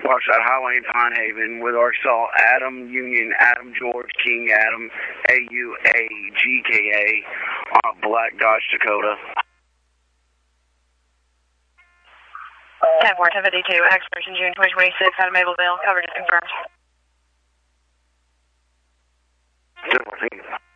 Foxtrot Highway in Pine Haven with Arkansas, Adam Union, Adam George, King Adam, AUAGKA, on a black Dodge Dakota. 10-4-10-52, expiration June 2026, out of Mableville, coverage is confirmed. 10-4, thank you.